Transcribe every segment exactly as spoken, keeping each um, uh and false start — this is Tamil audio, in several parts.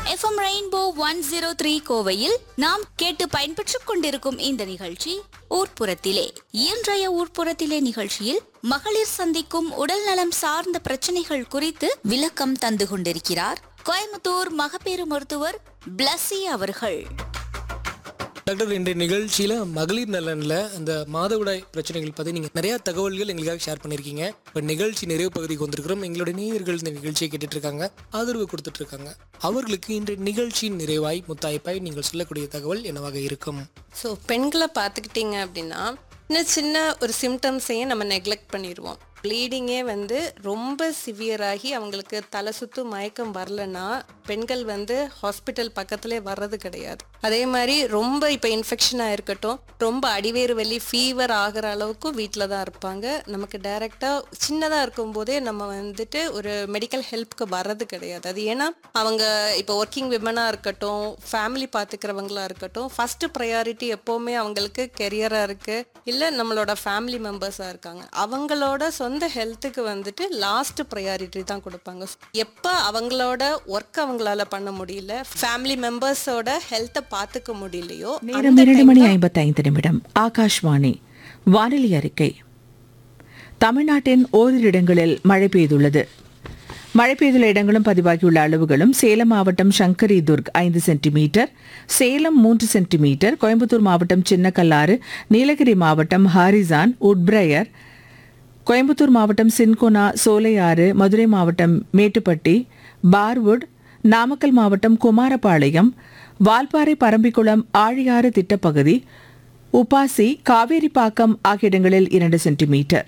FM rainbow one zero three கோவையில் நாம் கேட்டு பயன்பெற்றுக் கொண்டிருக்கும் இந்த நிகழ்ச்சி ஊர்ப்புறத்திலே. இன்றைய ஊர்ப்புறத்திலே நிகழ்ச்சியில் மகளிர் சந்திக்கும் உடல் நலம் சார்ந்த பிரச்சனைகள் குறித்து விளக்கம் தந்து கொண்டிருக்கிறார் கோயம்புத்தூர் மகப்பேறு மருத்துவர் பிளஸி அவர்கள். டாக்டர், இன்றைய நிகழ்ச்சியில் மகளிர் நலனில் அந்த மாதவிடாய் பிரச்சனைகள் பற்றி நீங்கள் நிறையா தகவல்கள் எங்களுக்காக ஷேர் பண்ணியிருக்கீங்க. இப்போ நிகழ்ச்சி நிறைவு பகுதிக்கு வந்திருக்கிறோம். எங்களுடைய நேயர்கள் இந்த நிகழ்ச்சியை கேட்டுட்டு இருக்காங்க, ஆதரவு கொடுத்துட்டு இருக்காங்க. அவர்களுக்கு இன்றைய நிகழ்ச்சியின் நிறைவாய் முத்தாய்ப்பாய் நீங்கள் சொல்லக்கூடிய தகவல் என்னவாக இருக்கும்? ஸோ பெண்களை பார்த்துக்கிட்டிங்க அப்படின்னா இன்னும் சின்ன ஒரு சிம்டம்ஸையும் நம்ம நெக்லெக்ட் பண்ணிடுவோம். ப்ளீடிங்கே வந்து ரொம்ப சிவியராகி அவங்களுக்கு தலை சுத்து மயக்கம் வரலன்னா பெண்கள் வந்து ஹாஸ்பிட்டல் பக்கத்துலேயே வர்றது கிடையாது. அதே மாதிரி ரொம்ப இப்போ இன்ஃபெக்ஷனாக இருக்கட்டும், ரொம்ப அடிவேறு வலி ஃபீவர் ஆகிற அளவுக்கும் வீட்டில் தான் இருப்பாங்க. நமக்கு டைரெக்டாக சின்னதாக இருக்கும்போதே நம்ம வந்துட்டு ஒரு மெடிக்கல் ஹெல்ப்புக்கு வர்றது கிடையாது. அது ஏன்னா அவங்க இப்போ ஒர்க்கிங் விமனாக இருக்கட்டும், ஃபேமிலி பார்த்துக்கிறவங்களா இருக்கட்டும், ஃபஸ்ட்டு ப்ரையாரிட்டி எப்போவுமே அவங்களுக்கு கெரியராக இருக்குது, இல்லை நம்மளோட ஃபேமிலி மெம்பர்ஸாக இருக்காங்க. அவங்களோட சொந்த ஹெல்த்துக்கு வந்துட்டு லாஸ்ட் ப்ரையாரிட்டி தான் கொடுப்பாங்க. எப்போ அவங்களோட ஒர்க் அவங்களால பண்ண முடியல, ஃபேமிலி மெம்பர்ஸோட ஹெல்த்தை பார்த்துக்க முடியலையோ, நேரம் இரண்டு மணி ஐம்பத்தி ஐந்து நிமிடம். ஆகாஷ்வாணி வானிலை அறிக்கை. தமிழ்நாட்டின் ஓரிரு இடங்களில் மழை பெய்துள்ளது. மழை பெய்துள்ள இடங்களும் பதிவாகியுள்ள அளவுகளும்: சேலம் மாவட்டம் சங்கரி துர்க் ஐந்து சென்டிமீட்டர், சேலம் மூன்று சென்டிமீட்டர், கோயம்புத்தூர் மாவட்டம் சின்னக்கல்லாறு, நீலகிரி மாவட்டம் ஹாரிசான், உட்பிரயர், கோயம்புத்தூர் மாவட்டம் சின்கோனா, சோலையாறு, மதுரை மாவட்டம் மேட்டுப்பட்டி, பார்வுட், நாமக்கல் மாவட்டம் குமாரபாளையம், வால்பாறை, பரம்பிக்குளம், ஆழியாறு திட்டப்பகுதி, உப்பாசி, காவேரிப்பாக்கம் ஆகிய இடங்களில் இரண்டு சென்டிமீட்டர்.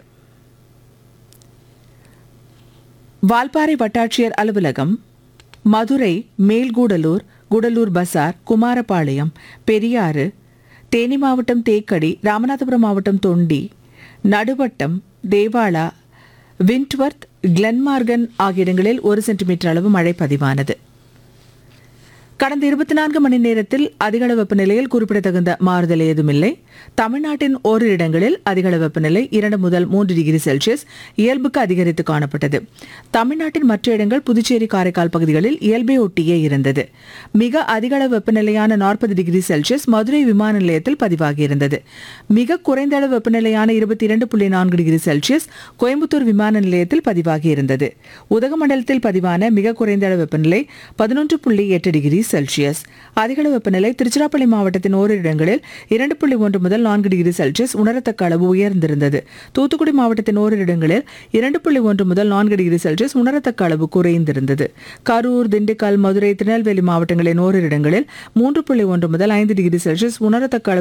வால்பாறை வட்டாட்சியர் அலுவலகம், மதுரை, மேல்கூடலூர், கூடலூர் பசார், குமாரபாளையம், பெரியாறு, தேனி மாவட்டம் தேக்கடி, ராமநாதபுரம் மாவட்டம் தொண்டி, நடுவட்டம், தேவாலா, விண்ட்வர்த், கிளன்மார்கன் ஆகிய இடங்களில் ஒரு சென்டிமீட்டர் அளவு மழை பதிவானது. கடந்த இருபத்தி நான்கு மணி நேரத்தில் அதிகளவு வெப்பநிலையில் குறிப்பிடத்தகுந்த மாறுதல் ஏதுமில்லை. தமிழ்நாட்டின் ஓரிரு இடங்களில் அதிகளவு வெப்பநிலை இரண்டு முதல் மூன்று டிகிரி செல்சியஸ் இயல்புக்கு அதிகரித்து காணப்பட்டது. தமிழ்நாட்டின் மற்ற இடங்கள் புதுச்சேரி, காரைக்கால் பகுதிகளில் இயல்பை ஒட்டியே இருந்தது. மிக அதிகளவு வெப்பநிலையான நாற்பது டிகிரி செல்சியஸ் மதுரை விமான நிலையத்தில் பதிவாகியிருந்தது. மிக குறைந்த அளவு வெப்பநிலையான இருபத்தி இரண்டு புள்ளி நான்கு டிகிரி செல்சியஸ் கோயம்புத்தூர் விமான நிலையத்தில் பதிவாகியிருந்தது. உதகமண்டலத்தில் பதிவான மிக குறைந்த அளவு வெப்பநிலை பதினொன்று புள்ளி எட்டு டிகிரி செல்சியஸ். அதிகளவு வெப்பநிலை திருச்சிராப்பள்ளி மாவட்டத்தின் ஓரிரு இடங்களில் இரண்டு புள்ளி ஒன்று முதல் நான்கு டிகிரி செல்சியஸ் உணரத்தக்க அளவு உயர்ந்திருந்தது. தூத்துக்குடி மாவட்டத்தின் ஓரிரு இடங்களில் இரண்டு புள்ளி ஒன்று முதல் நான்கு டிகிரி செல்சியஸ் உணரத்தக்க அளவு குறைந்திருந்தது. கரூர், திண்டுக்கல், மதுரை, திருநெல்வேலி மாவட்டங்களின் ஓரிரு இடங்களில் மூன்று புள்ளி ஒன்று முதல் ஐந்து டிகிரி செல்சியஸ் உணரத்தக்க அளவு